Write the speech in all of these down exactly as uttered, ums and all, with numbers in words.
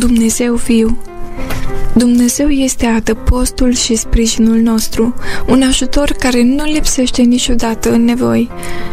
Dumnezeu viu. Dumnezeu este adăpostul și sprijinul nostru, un ajutor care nu lipsește niciodată în nevoi.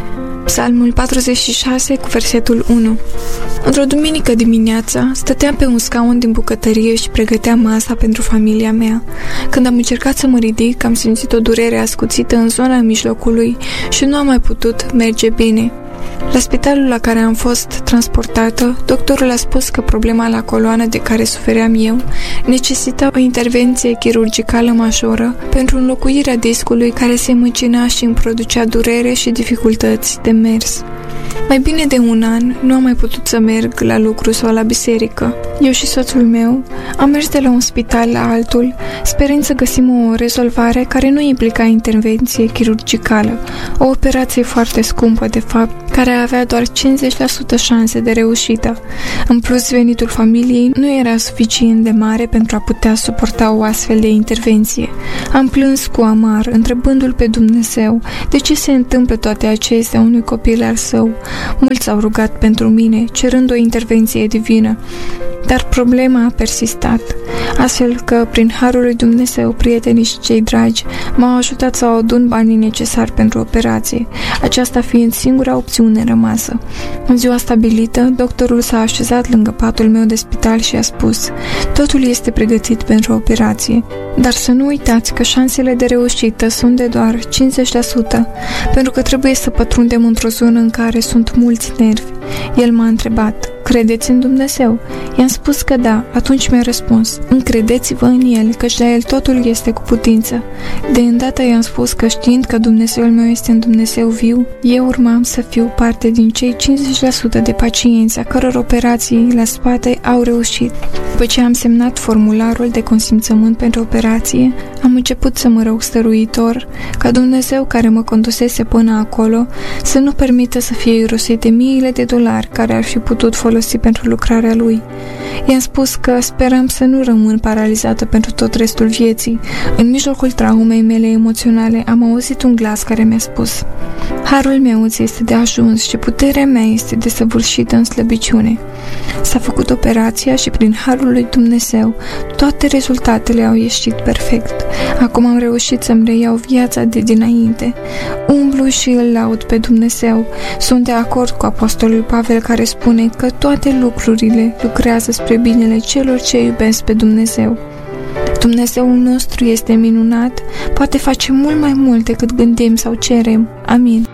Psalmul patruzeci și șase cu versetul unu. Într-o duminică dimineața, stăteam pe un scaun din bucătărie și pregăteam masa pentru familia mea. Când am încercat să mă ridic, am simțit o durere ascuțită în zona mijlocului și nu am mai putut merge bine. La spitalul la care am fost transportată, doctorul a spus că problema la coloană de care sufeream eu necesita o intervenție chirurgicală majoră pentru înlocuirea discului care se măcina și îmi producea durere și dificultăți de mers. Mai bine de un an nu am mai putut să merg la lucru sau la biserică. Eu și soțul meu am mers de la un spital la altul, sperând să găsim o rezolvare care nu implica intervenție chirurgicală, o operație foarte scumpă, de fapt, care avea doar cincizeci la sută șanse de reușită. În plus, venitul familiei nu era suficient de mare pentru a putea suporta o astfel de intervenție. Am plâns cu amar, întrebându-l pe Dumnezeu de ce se întâmplă toate acestea unui copil al său. Mulți au rugat pentru mine, cerând o intervenție divină, dar problema a persistat, astfel că, prin harul lui Dumnezeu, prietenii și cei dragi m-au ajutat să adun banii necesari pentru operație, aceasta fiind singura opțiune rămasă. În ziua stabilită, doctorul s-a așezat lângă patul meu de spital și a spus: totul este pregătit pentru operație, dar să nu uitați că șansele de reușită sunt de doar cincizeci la sută, pentru că trebuie să pătrundem într-o zonă în care sunt mulți nervi. El m-a întrebat: credeți în Dumnezeu? I-am spus că da. Atunci mi-a răspuns: încredeți-vă în El, căci la El totul este cu putință. De îndată i-am spus că, știind că Dumnezeul meu este un Dumnezeu viu, eu urmam să fiu parte din cei cincizeci la sută de pacienți a căror operații la spate au reușit. După ce am semnat formularul de consimțământ pentru operație, am început să mă rog stăruitor ca Dumnezeu, care mă condusese până acolo, să nu permită să fie irosite miile de dolari care ar fi putut folosi pentru lucrarea Lui. I-am spus că speram să nu rămân paralizată pentru tot restul vieții. În mijlocul traumei mele emoționale am auzit un glas care mi-a spus: harul meu îți este de ajuns și puterea mea este desăvârșită în slăbiciune. S-a făcut operația și prin harul lui Dumnezeu toate rezultatele au ieșit perfect. Acum am reușit să-mi reiau viața de dinainte. Umblu și îl laud pe Dumnezeu. Sunt de acord cu apostolul Pavel, care spune că toate lucrurile lucrează spre binele celor ce iubesc pe Dumnezeu. Dumnezeul nostru este minunat, poate face mult mai mult decât gândim sau cerem. Amin.